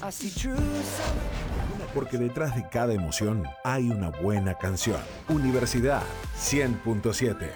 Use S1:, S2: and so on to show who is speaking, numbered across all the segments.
S1: Porque detrás de cada emoción hay una buena canción. Universidad 100.7.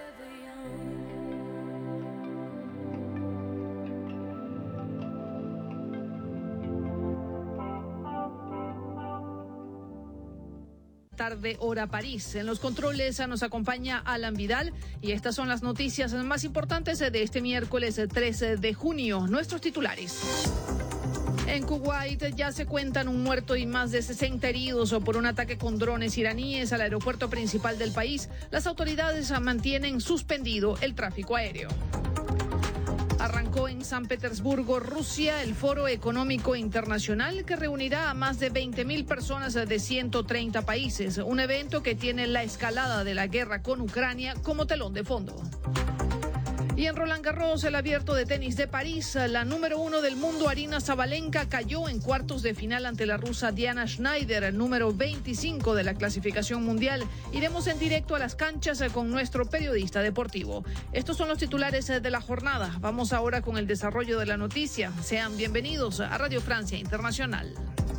S2: Tarde hora París. En los controles nos acompaña Alan Vidal y estas son las noticias más importantes de este miércoles 13 de junio. Nuestros titulares. En Kuwait ya se cuentan un muerto y más de 60 heridos por un ataque con drones iraníes al aeropuerto principal del país. Las autoridades mantienen suspendido el tráfico aéreo. Arrancó en San Petersburgo, Rusia, el Foro Económico Internacional que reunirá a más de 20.000 personas de 130 países. Un evento que tiene la escalada de la guerra con Ucrania como telón de fondo. Y en Roland Garros, el abierto de tenis de París, la número 1 del mundo, Aryna Sabalenka, cayó en cuartos de final ante la rusa Diana Schneider, número 25 de la clasificación mundial. Iremos en directo a las canchas con nuestro periodista deportivo. Estos son los titulares de la jornada. Vamos ahora con el desarrollo de la noticia. Sean bienvenidos a Radio Francia Internacional.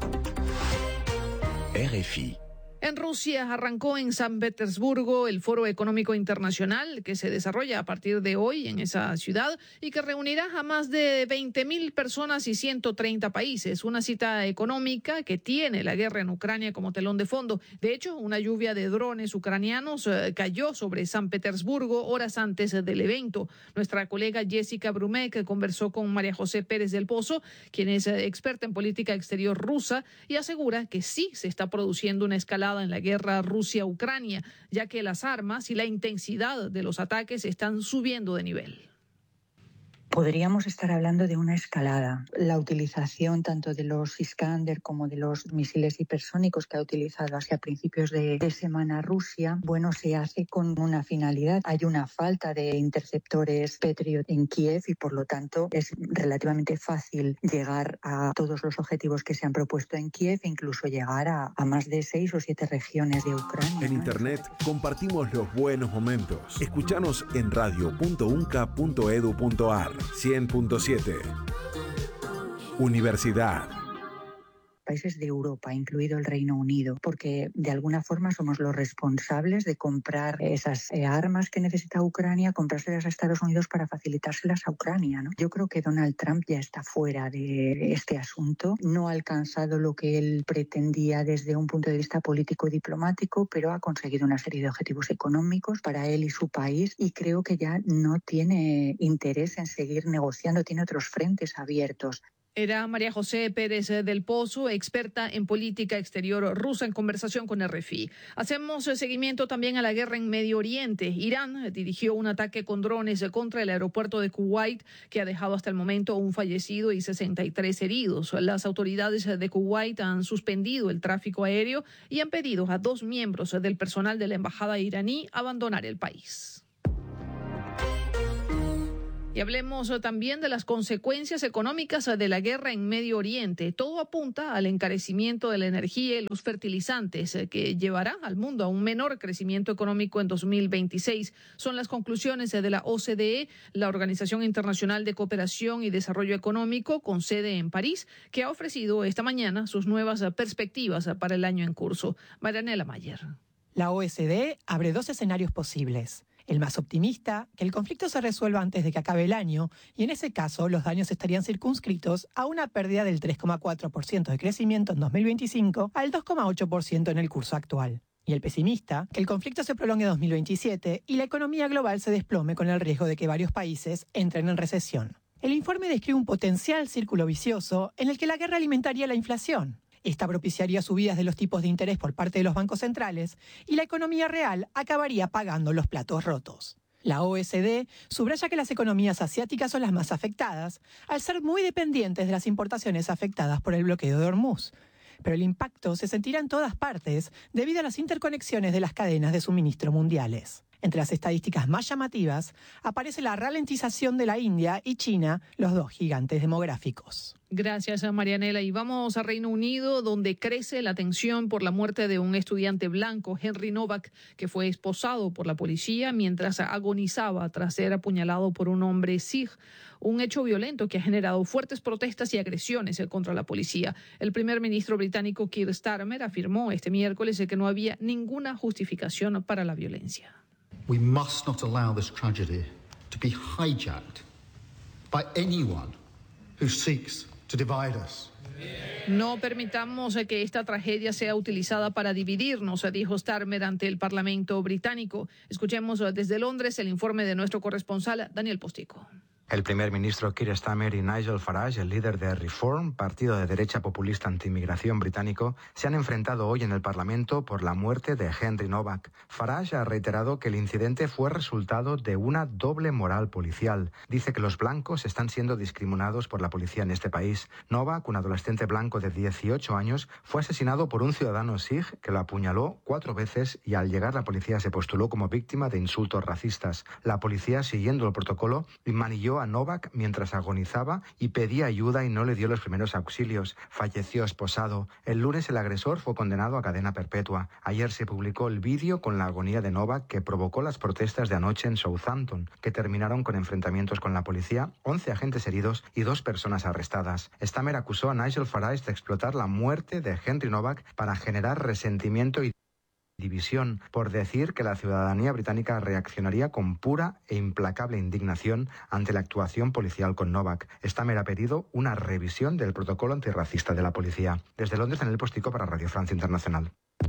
S3: RFI.
S2: En Rusia arrancó en San Petersburgo el Foro Económico Internacional que se desarrolla a partir de hoy en esa ciudad y que reunirá a más de 20.000 personas y 130 países. Una cita económica que tiene la guerra en Ucrania como telón de fondo. De hecho, una lluvia de drones ucranianos cayó sobre San Petersburgo horas antes del evento. Nuestra colega Jessica Brumek conversó con María José Pérez del Pozo, quien es experta en política exterior rusa y asegura que sí se está produciendo una escalada en la guerra Rusia-Ucrania, ya que las armas y la intensidad de los ataques están subiendo de nivel.
S4: Podríamos estar hablando de una escalada. La utilización tanto de los Iskander como de los misiles hipersónicos que ha utilizado hacia principios de semana Rusia, se hace con una finalidad. Hay una falta de interceptores Patriot en Kiev y por lo tanto es relativamente fácil llegar a todos los objetivos que se han propuesto en Kiev e incluso llegar a más de 6 o 7 regiones de Ucrania.
S1: En Internet compartimos los buenos momentos. Escuchanos en radio.unca.edu.ar. 100.7. Universidad.
S4: Países de Europa, incluido el Reino Unido, porque de alguna forma somos los responsables de comprar esas armas que necesita Ucrania, comprárselas a Estados Unidos para facilitárselas a Ucrania, ¿no? Yo creo que Donald Trump ya está fuera de este asunto, no ha alcanzado lo que él pretendía desde un punto de vista político-diplomático, pero ha conseguido una serie de objetivos económicos para él y su país y creo que ya no tiene interés en seguir negociando, tiene otros frentes abiertos.
S2: Era María José Pérez del Pozo, experta en política exterior rusa, en conversación con RFI. Hacemos seguimiento también a la guerra en Medio Oriente. Irán dirigió un ataque con drones contra el aeropuerto de Kuwait, que ha dejado hasta el momento un fallecido y 63 heridos. Las autoridades de Kuwait han suspendido el tráfico aéreo y han pedido a 2 miembros del personal de la embajada iraní abandonar el país. Y hablemos también de las consecuencias económicas de la guerra en Medio Oriente. Todo apunta al encarecimiento de la energía y los fertilizantes que llevará al mundo a un menor crecimiento económico en 2026. Son las conclusiones de la OCDE, la Organización Internacional de Cooperación y Desarrollo Económico, con sede en París, que ha ofrecido esta mañana sus nuevas perspectivas para el año en curso. Marianela Mayer.
S5: La OCDE abre 2 escenarios posibles. El más optimista, que el conflicto se resuelva antes de que acabe el año, y en ese caso los daños estarían circunscritos a una pérdida del 3,4% de crecimiento en 2025 al 2,8% en el curso actual. Y el pesimista, que el conflicto se prolongue en 2027 y la economía global se desplome con el riesgo de que varios países entren en recesión. El informe describe un potencial círculo vicioso en el que la guerra alimentaría la inflación. Esta propiciaría subidas de los tipos de interés por parte de los bancos centrales y la economía real acabaría pagando los platos rotos. La OECD subraya que las economías asiáticas son las más afectadas, al ser muy dependientes de las importaciones afectadas por el bloqueo de Hormuz. Pero el impacto se sentirá en todas partes debido a las interconexiones de las cadenas de suministro mundiales. Entre las estadísticas más llamativas aparece la ralentización de la India y China, los dos gigantes demográficos.
S2: Gracias, Marianela. Y vamos a Reino Unido, donde crece la tensión por la muerte de un estudiante blanco, Henry Novak, que fue esposado por la policía mientras agonizaba tras ser apuñalado por un hombre sikh. Un hecho violento que ha generado fuertes protestas y agresiones contra la policía. El primer ministro británico Keir Starmer afirmó este miércoles que no había ninguna justificación para la violencia.
S3: We must not allow this tragedy to be hijacked by anyone who seeks to divide us.
S2: No permitamos que esta tragedia sea utilizada para dividirnos, dijo Starmer ante el Parlamento británico. Escuchemos desde Londres el informe de nuestro corresponsal Daniel Postico.
S6: El primer ministro Keir Starmer y Nigel Farage, el líder de Reform, partido de derecha populista anti-inmigración británico, se han enfrentado hoy en el Parlamento por la muerte de Henry Novak. Farage ha reiterado que el incidente fue resultado de una doble moral policial. Dice que los blancos están siendo discriminados por la policía en este país. Novak, un adolescente blanco de 18 años, fue asesinado por un ciudadano sikh que lo apuñaló 4 veces y al llegar la policía se postuló como víctima de insultos racistas. La policía, siguiendo el protocolo, manilló a Novak mientras agonizaba y pedía ayuda y no le dio los primeros auxilios. Falleció esposado. El lunes el agresor fue condenado a cadena perpetua. Ayer se publicó el vídeo con la agonía de Novak que provocó las protestas de anoche en Southampton, que terminaron con enfrentamientos con la policía, 11 agentes heridos y 2 personas arrestadas. Starmer acusó a Nigel Farage de explotar la muerte de Henry Novak para generar resentimiento y división, por decir que la ciudadanía británica reaccionaría con pura e implacable indignación ante la actuación policial con Novak. Starmer ha pedido una revisión del protocolo antirracista de la policía. Desde Londres, Daniel Postico para Radio Francia Internacional.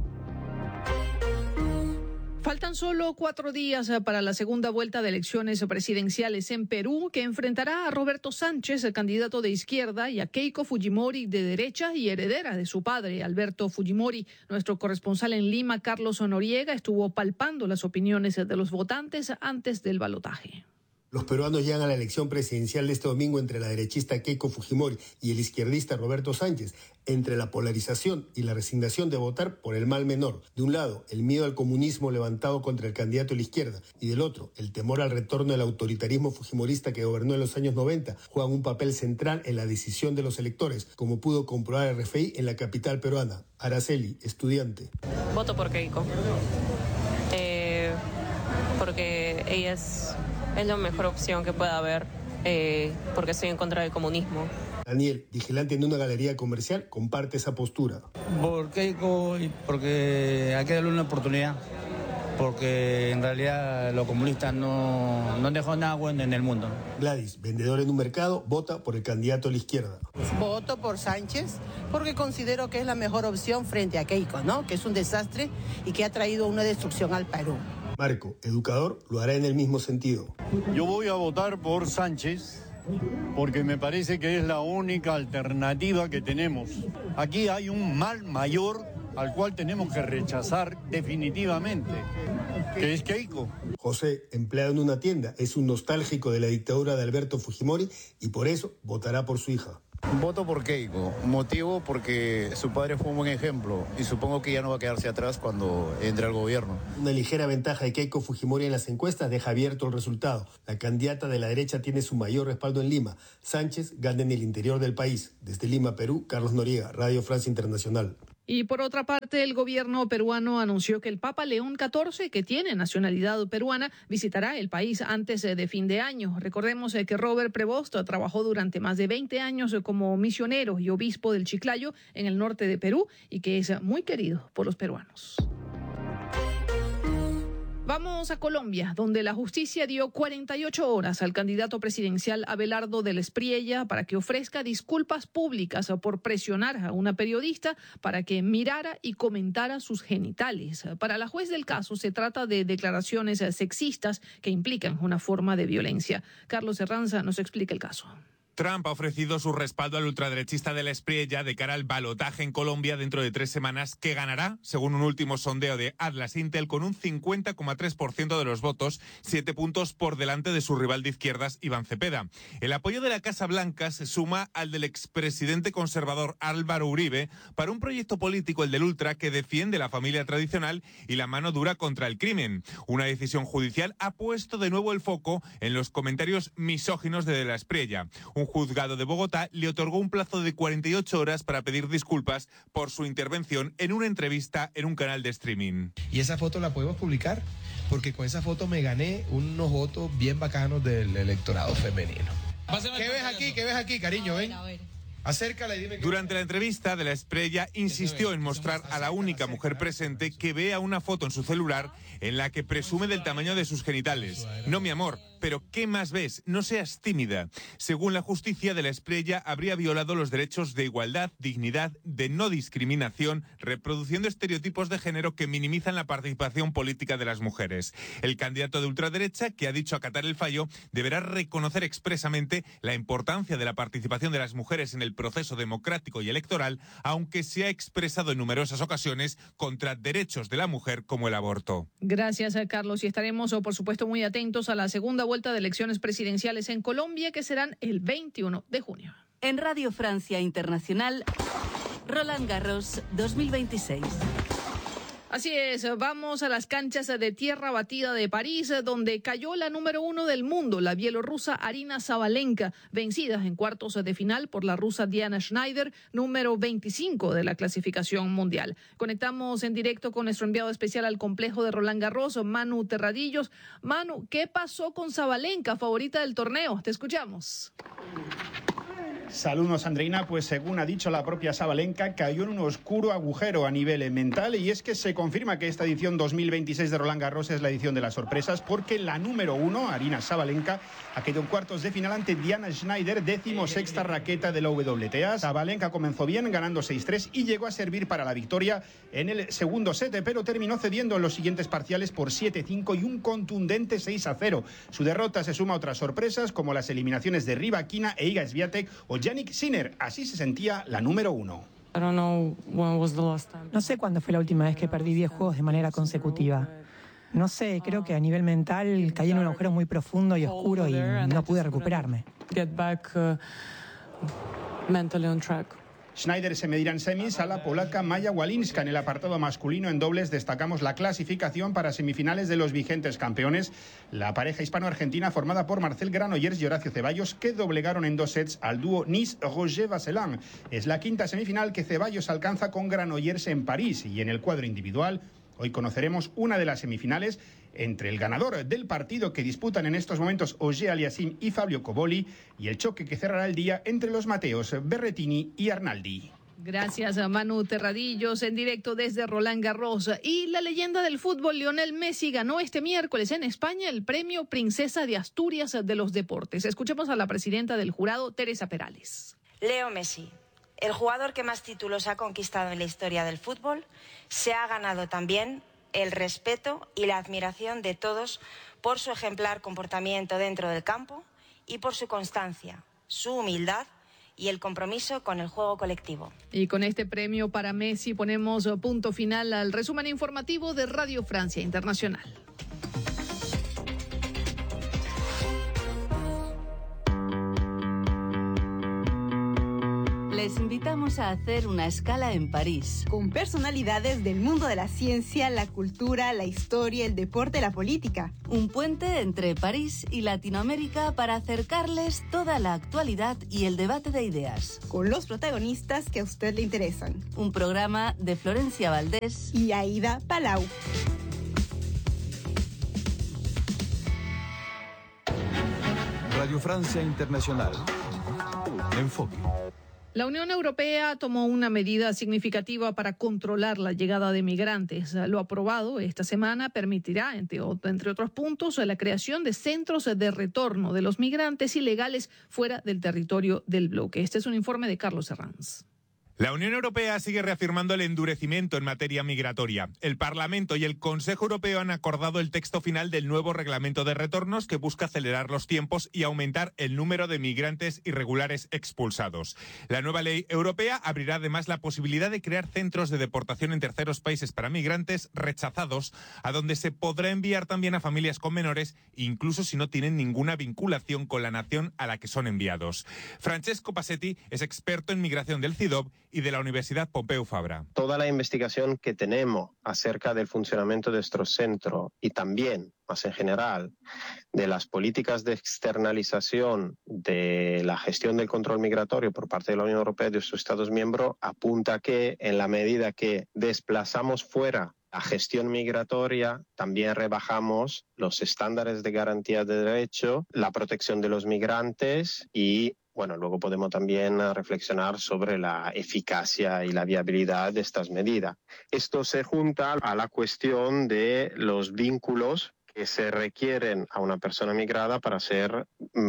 S2: Faltan solo 4 días para la segunda vuelta de elecciones presidenciales en Perú, que enfrentará a Roberto Sánchez, el candidato de izquierda, y a Keiko Fujimori, de derecha y heredera de su padre, Alberto Fujimori. Nuestro corresponsal en Lima, Carlos Noriega, estuvo palpando las opiniones de los votantes antes del balotaje.
S7: Los peruanos llegan a la elección presidencial de este domingo entre la derechista Keiko Fujimori y el izquierdista Roberto Sánchez, entre la polarización y la resignación de votar por el mal menor. De un lado, el miedo al comunismo levantado contra el candidato de la izquierda, y del otro, el temor al retorno del autoritarismo fujimorista que gobernó en los años 90, juegan un papel central en la decisión de los electores, como pudo comprobar RFI en la capital peruana. Araceli, estudiante.
S8: Voto por Keiko, porque ella es la mejor opción que pueda haber, porque estoy en contra del comunismo.
S7: Daniel, vigilante en una galería comercial, comparte esa postura.
S9: Por Keiko, porque hay que darle una oportunidad, porque en realidad los comunistas no han dejado nada bueno en el mundo.
S7: Gladys, vendedor en un mercado, vota por el candidato de la izquierda.
S10: Voto por Sánchez porque considero que es la mejor opción frente a Keiko, ¿no? Que es un desastre y que ha traído una destrucción al Perú.
S7: Marco, educador, lo hará en el mismo sentido.
S11: Yo voy a votar por Sánchez porque me parece que es la única alternativa que tenemos. Aquí hay un mal mayor al cual tenemos que rechazar definitivamente, que es Keiko.
S7: José, empleado en una tienda, es un nostálgico de la dictadura de Alberto Fujimori y por eso votará por su hija.
S12: Voto por Keiko, motivo porque su padre fue un buen ejemplo y supongo que ya no va a quedarse atrás cuando entre al gobierno.
S7: Una ligera ventaja de Keiko Fujimori en las encuestas deja abierto el resultado. La candidata de la derecha tiene su mayor respaldo en Lima. Sánchez gana en el interior del país. Desde Lima, Perú, Carlos Noriega, Radio Francia Internacional.
S2: Y por otra parte, el gobierno peruano anunció que el Papa León XIV, que tiene nacionalidad peruana, visitará el país antes de fin de año. Recordemos que Robert Prevost trabajó durante más de 20 años como misionero y obispo del Chiclayo en el norte de Perú y que es muy querido por los peruanos. Vamos a Colombia, donde la justicia dio 48 horas al candidato presidencial Abelardo del Espriella para que ofrezca disculpas públicas por presionar a una periodista para que mirara y comentara sus genitales. Para la juez del caso se trata de declaraciones sexistas que implican una forma de violencia. Carlos Herranza nos explica el caso.
S13: Trump ha ofrecido su respaldo al ultraderechista de la Espriella de cara al balotaje en Colombia dentro de 3 semanas, que ganará, según un último sondeo de Atlas Intel, con un 50,3% de los votos, 7 puntos por delante de su rival de izquierdas, Iván Cepeda. El apoyo de la Casa Blanca se suma al del expresidente conservador Álvaro Uribe para un proyecto político, el del Ultra, que defiende la familia tradicional y la mano dura contra el crimen. Una decisión judicial ha puesto de nuevo el foco en los comentarios misóginos de la Espriella. Un juzgado de Bogotá le otorgó un plazo de 48 horas para pedir disculpas por su intervención en una entrevista en un canal de streaming.
S14: Y esa foto la podemos publicar porque con esa foto me gané unos votos bien bacanos del electorado femenino. ¿Qué ves aquí? ¿Qué ves aquí, cariño? Ven. Acércala y dime.
S13: Durante la entrevista de la Espriella insistió en mostrar a la única mujer presente que vea una foto en su celular en la que presume del tamaño de sus genitales. No, mi amor, pero ¿qué más ves? No seas tímida. Según la justicia, de la Espriella habría violado los derechos de igualdad, dignidad, de no discriminación, reproduciendo estereotipos de género que minimizan la participación política de las mujeres. El candidato de ultraderecha, que ha dicho acatar el fallo, deberá reconocer expresamente la importancia de la participación de las mujeres en el proceso democrático y electoral, aunque se ha expresado en numerosas ocasiones contra derechos de la mujer como el aborto.
S2: Gracias, Carlos, y estaremos, por supuesto, muy atentos a la segunda vuelta de elecciones presidenciales en Colombia, que serán el 21 de junio.
S15: En Radio Francia Internacional, Roland Garros 2026.
S2: Así es, vamos a las canchas de tierra batida de París, donde cayó la número 1 del mundo, la bielorrusa Aryna Sabalenka, vencida en cuartos de final por la rusa Diana Schneider, número 25 de la clasificación mundial. Conectamos en directo con nuestro enviado especial al complejo de Roland Garros, Manu Terradillos. Manu, ¿qué pasó con Sabalenka, favorita del torneo? Te escuchamos.
S16: Saludos, Andreina. Pues según ha dicho la propia Sabalenka, cayó en un oscuro agujero a nivel mental, y es que se confirma que esta edición 2026 de Roland Garros es la edición de las sorpresas, porque la número 1, Aryna Sabalenka, ha quedado en cuartos de final ante Diana Schneider, 16ª raqueta de la WTA. Sabalenka comenzó bien, ganando 6-3 y llegó a servir para la victoria en el segundo set, pero terminó cediendo en los siguientes parciales por 7-5 y un contundente 6-0. Su derrota se suma a otras sorpresas, como las eliminaciones de Rybakina e Iga Swiatek o Jannik Sinner. Así se sentía la número 1.
S5: No sé cuándo fue la última vez que perdí 10 juegos de manera consecutiva. No sé, creo que a nivel mental caí en un agujero muy profundo y oscuro y no pude recuperarme.
S16: Schneider se medirá en semis a la polaca Maja Walinska. En el apartado masculino en dobles destacamos la clasificación para semifinales de los vigentes campeones, la pareja hispano-argentina formada por Marcel Granollers y Horacio Ceballos, que doblegaron en 2 sets al dúo Nice-Roger Vasselin. Es la quinta semifinal que Ceballos alcanza con Granollers en París, y en el cuadro individual hoy conoceremos una de las semifinales entre el ganador del partido que disputan en estos momentos Auger Aliassime y Fabio Coboli, y el choque que cerrará el día entre los Mateos Berrettini y Arnaldi.
S2: Gracias a Manu Terradillos en directo desde Roland Garros. Y la leyenda del fútbol, Lionel Messi, ganó este miércoles en España el premio Princesa de Asturias de los Deportes. Escuchemos a la presidenta del jurado, Teresa Perales.
S17: Leo Messi, el jugador que más títulos ha conquistado en la historia del fútbol, se ha ganado también el respeto y la admiración de todos por su ejemplar comportamiento dentro del campo y por su constancia, su humildad y el compromiso con el juego colectivo.
S2: Y con este premio para Messi ponemos punto final al resumen informativo de Radio Francia Internacional.
S15: Les invitamos a hacer una escala en París.
S18: Con personalidades del mundo de la ciencia, la cultura, la historia, el deporte, la política.
S15: Un puente entre París y Latinoamérica para acercarles toda la actualidad y el debate de ideas.
S18: Con los protagonistas que a usted le interesan.
S15: Un programa de Florencia Valdés
S18: y Aida Palau.
S1: Radio Francia Internacional. Enfoque.
S2: La Unión Europea tomó una medida significativa para controlar la llegada de migrantes. Lo aprobado esta semana permitirá, entre otros puntos, la creación de centros de retorno de los migrantes ilegales fuera del territorio del bloque. Este es un informe de Carlos Herranz.
S13: La Unión Europea sigue reafirmando el endurecimiento en materia migratoria. El Parlamento y el Consejo Europeo han acordado el texto final del nuevo reglamento de retornos que busca acelerar los tiempos y aumentar el número de migrantes irregulares expulsados. La nueva ley europea abrirá además la posibilidad de crear centros de deportación en terceros países para migrantes rechazados, a donde se podrá enviar también a familias con menores, incluso si no tienen ninguna vinculación con la nación a la que son enviados. Francesco Passetti es experto en migración del CIDOB y de la Universidad Pompeu Fabra.
S19: Toda la investigación que tenemos acerca del funcionamiento de nuestro centro y también, más en general, de las políticas de externalización de la gestión del control migratorio por parte de la Unión Europea y de sus Estados miembros apunta que en la medida que desplazamos fuera la gestión migratoria, también rebajamos los estándares de garantía de derecho, la protección de los migrantes y bueno, luego podemos también reflexionar sobre la eficacia y la viabilidad de estas medidas. Esto se junta a la cuestión de los vínculos que se requieren a una persona migrada para ser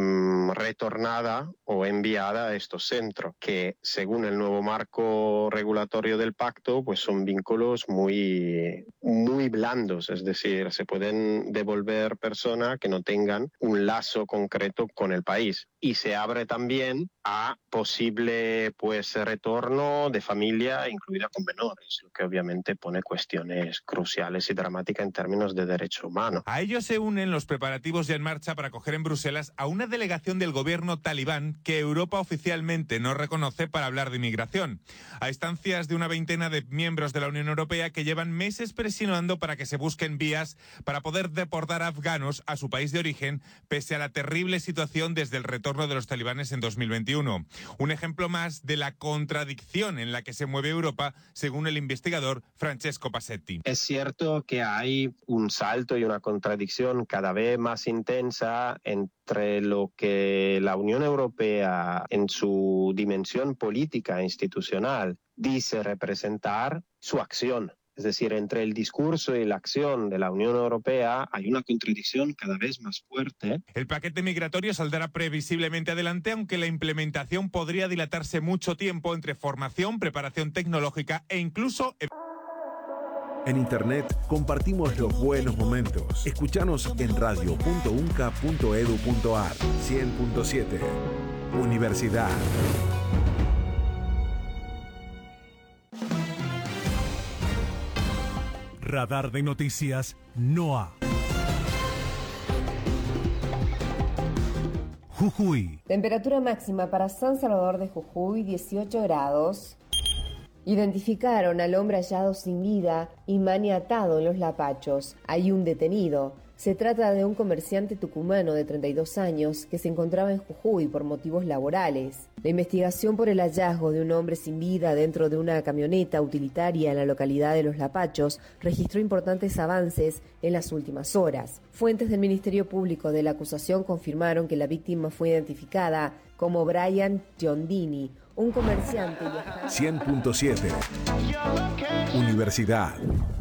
S19: retornada o enviada a estos centros, que según el nuevo marco regulatorio del pacto, pues son vínculos muy blandos, es decir, se pueden devolver personas que no tengan un lazo concreto con el país. Y se abre también a posible retorno de familia, incluida con menores, lo que obviamente pone cuestiones cruciales y dramáticas en términos de derechos humanos.
S13: A ello se unen los preparativos ya en marcha para acoger en Bruselas a una delegación del gobierno talibán que Europa oficialmente no reconoce para hablar de inmigración. A instancias de una veintena de miembros de la Unión Europea que llevan meses presionando para que se busquen vías para poder deportar a afganos a su país de origen, pese a la terrible situación desde el retorno de los talibanes en 2021. Un ejemplo más de la contradicción en la que se mueve Europa, según el investigador Francesco Passetti.
S19: Es cierto que hay un salto y una contradicción cada vez más intensa entre lo que la Unión Europea en su dimensión política e institucional dice representar, su acción. Es decir, entre el discurso y la acción de la Unión Europea hay una contradicción cada vez más fuerte.
S13: El paquete migratorio saldrá previsiblemente adelante, aunque la implementación podría dilatarse mucho tiempo entre formación, preparación tecnológica e incluso...
S1: En Internet compartimos los buenos momentos. Escuchanos en radio.unca.edu.ar 100.7. Universidad.
S20: Radar de Noticias NOA. Jujuy.
S21: Temperatura máxima para San Salvador de Jujuy, 18 grados. Identificaron al hombre hallado sin vida y maniatado en Los Lapachos. Hay un detenido. Se trata de un comerciante tucumano de 32 años que se encontraba en Jujuy por motivos laborales. La investigación por el hallazgo de un hombre sin vida dentro de una camioneta utilitaria en la localidad de Los Lapachos registró importantes avances en las últimas horas. Fuentes del Ministerio Público de la acusación confirmaron que la víctima fue identificada como Brian Giondini, un comerciante.
S1: 100.7. Universidad.